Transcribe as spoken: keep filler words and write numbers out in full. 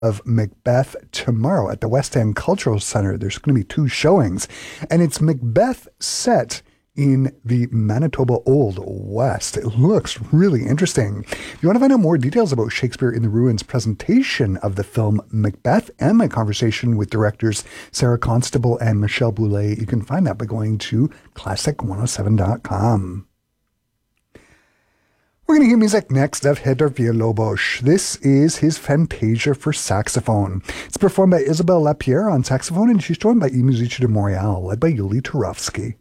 of Macbeth tomorrow at the West End Cultural Center. There's going to be two showings, and it's Macbeth set in the Manitoba Old West. It looks really interesting. If you want to find out more details about Shakespeare in the Ruins presentation of the film Macbeth and my conversation with directors Sarah Constable and Michelle Boulay, you can find that by going to classic one oh seven dot com. We're going to hear music next of Héctor Villalobos. This is his Fantasia for saxophone. It's performed by Isabelle Lapierre on saxophone, and she's joined by E Musica de Montréal, led by Yuli Turovsky.